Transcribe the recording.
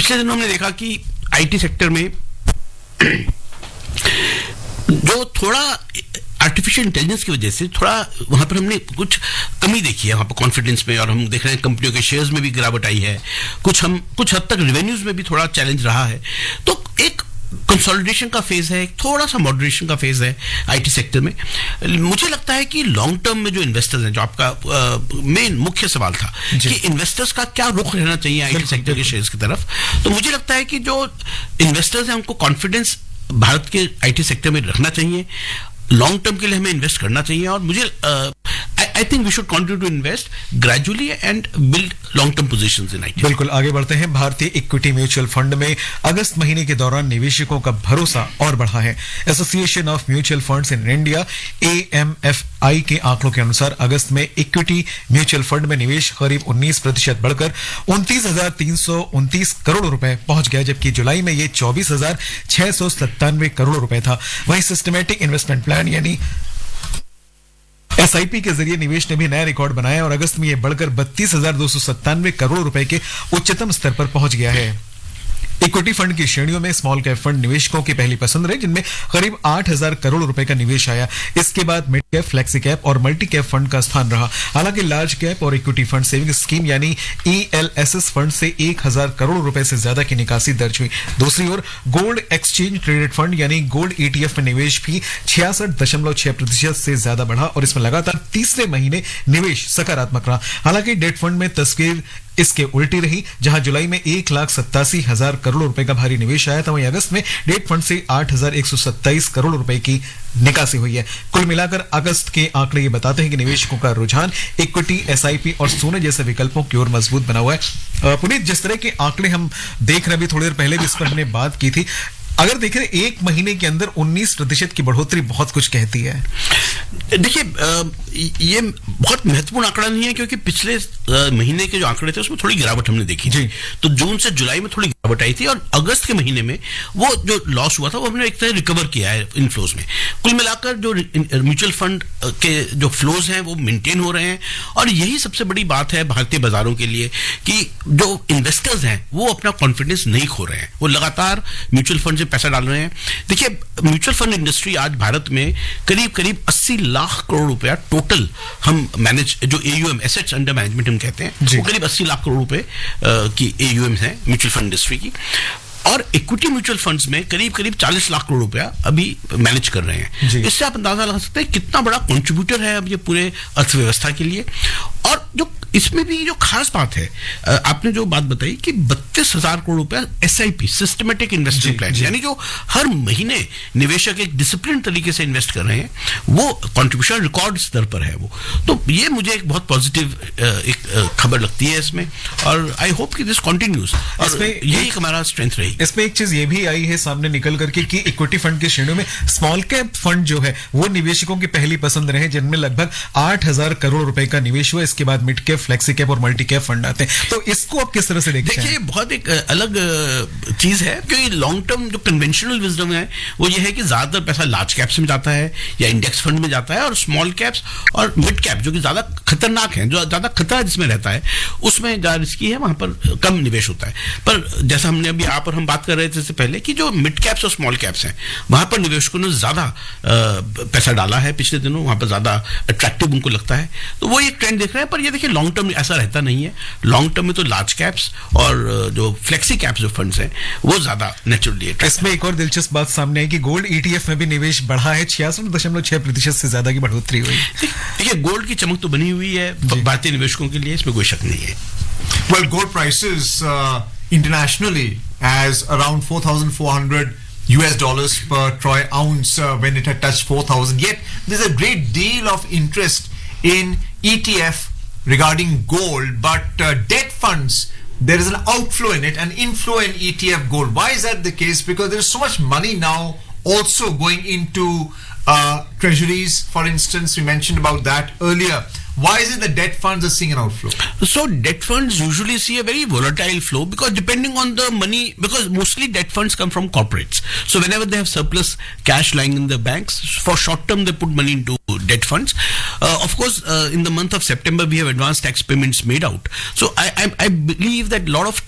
पिछले दिनों हमने देखा कि आईटी सेक्टर में जो थोड़ा आर्टिफिशियल इंटेलिजेंस की वजह से थोड़ा वहां पर हमने कुछ कमी देखी है वहां पर कॉन्फिडेंस में, और हम देख रहे हैं कंपनियों के शेयर्स में भी गिरावट आई है, कुछ हद तक रेवेन्यूज में भी थोड़ा चैलेंज रहा है। तो एक कंसोलिडेशन का फेज है, थोड़ा सा मॉडरेशन का फेज है आईटी सेक्टर में। मुझे लगता है कि लॉन्ग टर्म में जो इन्वेस्टर्स हैं, जो आपका मेन मुख्य सवाल था कि इन्वेस्टर्स का क्या रुख रहना चाहिए आईटी सेक्टर के शेयर्स की तरफ, तो मुझे लगता है कि जो इन्वेस्टर्स हैं उनको कॉन्फिडेंस भारत के आईटी सेक्टर में रखना चाहिए, लॉन्ग टर्म के लिए हमें इन्वेस्ट करना चाहिए, और मुझे I think we should continue to invest gradually and build long-term positions in IT. बिल्कुल, आगे बढ़ते हैं। भारतीय इक्विटी म्यूचुअल फंड में अगस्त महीने के दौरान निवेशकों का भरोसा और बढ़ा है। Association of mutual funds in India AMFI के आंकड़ों के अनुसार अगस्त में इक्विटी म्यूचुअल फंड में निवेश करीब 19% बढ़कर 29,329 करोड़ रुपए पहुंच गया, जबकि जुलाई में ये 24,697 करोड़ रुपए था। वहीं सिस्टमैटिक इन्वेस्टमेंट प्लान यानी SIP के जरिए निवेश ने भी नया रिकॉर्ड बनाया और अगस्त में यह बढ़कर 32,297 करोड़ रुपए के उच्चतम स्तर पर पहुंच गया है। इक्विटी फंड की श्रेणियों में स्मॉल कैप फंड निवेशकों की पहली पसंद रहे, जिनमें करीब 8,000 करोड़ रुपए का निवेश आया। इसके बाद मिड कैप, फ्लेक्सी कैप और मल्टी कैप फंड का स्थान रहा। हालांकि लार्ज कैप और इक्विटी फंड सेविंग स्कीम यानी ELSS फंड से 1,000 करोड़ रुपए से ज्यादा की निकासी दर्ज हुई। दूसरी ओर गोल्ड एक्सचेंज ट्रेडेड फंड यानी गोल्ड ETF में निवेश भी 66.6% से ज्यादा बढ़ा और इसमें लगातार तीसरे महीने निवेश सकारात्मक रहा। हालांकि डेट फंड में तस्वीर इसके उल्टी रही, जहां जुलाई में 1,87,000 करोड़ रुपए का भारी निवेश आया था, वहीं अगस्त में डेट फंड से 8,127 करोड़ रुपए की निकासी हुई है। कुल मिलाकर अगस्त के आंकड़े ये बताते हैं कि निवेशकों का रुझान इक्विटी, SIP और सोने जैसे विकल्पों की ओर मजबूत बना हुआ है। पुनीत, जिस तरह के आंकड़े हम देख रहे हैं, अभी थोड़ी देर पहले भी इस पर हमने बात की थी, अगर देख रहे एक महीने के अंदर 19% की बढ़ोतरी बहुत कुछ कहती है। देखिए, ये बहुत महत्वपूर्ण आंकड़ा नहीं है, क्योंकि पिछले महीने के जो आंकड़े थे उसमें थोड़ी गिरावट हमने देखी थी। तो जून से जुलाई में थोड़ी गिरावट आई थी, और अगस्त के महीने में वो जो लॉस हुआ था वो हमने एक तरह रिकवर किया है इनफ्लोज में। कुल मिलाकर जो म्यूचुअल फंड के जो फ्लोज हैं वो मेंटेन हो रहे हैं, और यही सबसे बड़ी बात है भारतीय बाजारों के लिए कि जो इन्वेस्टर्स हैं वो अपना कॉन्फिडेंस नहीं खो रहे हैं, वो लगातार म्यूचुअल फंड से पैसा डाल रहे हैं। देखिए, म्यूचुअल फंड इंडस्ट्री आज भारत में करीब 80 लाख करोड़ रुपया टोटल हम मैनेज, जो AUM एसेट्स अंडर मैनेजमेंट हम कहते हैं, वो करीब 80 लाख करोड़ रुपए की AUM है म्यूचुअल फंड इंडस्ट्री की, और इक्विटी म्यूचुअल फंड्स में करीब 40 लाख करोड़ रुपया अभी मैनेज कर रहे हैं। इससे आप अंदाजा लगा सकते हैं कितना बड़ा कंट्रीब्यूटर है अब ये पूरे अर्थव्यवस्था के लिए। और जो इसमें भी जो खास बात है, आपने जो बात बताई कि 32,000 करोड़ रुपया SIP, सिस्टमेटिक इन्वेस्टमेंट प्लान, यानी जो हर महीने निवेशक एक डिसिप्लिन तरीके से इन्वेस्ट कर रहे हैं, वो कंट्रीब्यूशन रिकॉर्ड स्तर पर है वो। तो ये मुझे एक बहुत पॉजिटिव एक खबर लगती है इसमें, और आई होप कि दिस कंटिन्यूज, और यही हमारा स्ट्रेंथ रहेगी। इसमें एक चीज ये भी आई है सामने निकल करके कि इक्विटी फंड की श्रेणियों में स्मॉल कैप फंड जो है वो निवेशकों की पहली पसंद रहे, जिनमें लगभग 8,000 करोड़ रुपए का निवेश हुआ। इसके बाद मिड कैप, फ्लेक्सी कैप और मल्टी कैप फंड आते हैं। तो इसको आप किस तरह से देखते हैं? देखिए, बहुत एक अलग चीज है, क्योंकि लॉन्ग टर्म जो कन्वेंशनल विजडम है वो ये है कि ज्यादातर पैसा लार्ज कैप्स में जाता है या इंडेक्स फंड में जाता है, और स्मॉल कैप्स और मिड कैप जो कि ज्यादा खतरनाक है, जो ज्यादा खतरा जिसमें रहता है, उसमें ज्यादा रिस्की है, वहां पर कम निवेश होता है। पर जैसा हमने अभी यहाँ पर हम बात कर रहे थे इससे पहले कि जो मिड कैप्स और स्मॉल कैप्स हैं, वहां पर निवेशकों ने ज्यादा पैसा डाला है पिछले दिनों, वहां पर ज्यादा अट्रैक्टिव उनको लगता है। तो वो एक ट्रेंड देख रहे हैं। पर ये देखिए, लॉन्ग टर्म ऐसा रहता नहीं है। लॉन्ग टर्म में तो लार्ज कैप्स और जो फ्लेक्सी कैप्स जो फंड्स हैं वो ज्यादा नेचुरली। इसमें एक और दिलचस्प बात सामने आई कि गोल्ड ETF में भी निवेश बढ़ा है, 66.6% से ज्यादा की बढ़ोतरी हुई। देखिए, गोल्ड की चमक तो बनी हुई है भारतीय निवेशकों के लिए, इसमें कोई शक नहीं है। Well, gold prices internationally as around $4,400 per troy ounce when it had touched 4,000. Yet there's a great deal of interest in ETF regarding gold, but debt funds, there is an outflow in it, an inflow in ETF gold. Why is that the case? Because there is so much money now also going into treasuries, for instance. We mentioned about that earlier. Why is it that debt funds are seeing an outflow? So debt funds usually see a very volatile flow, because depending on the money, because mostly debt funds come from corporates. So whenever they have surplus cash lying in the banks, for short term they put money into debt funds. Of course, in the month of September we have advanced tax payments made out. So I believe that a lot of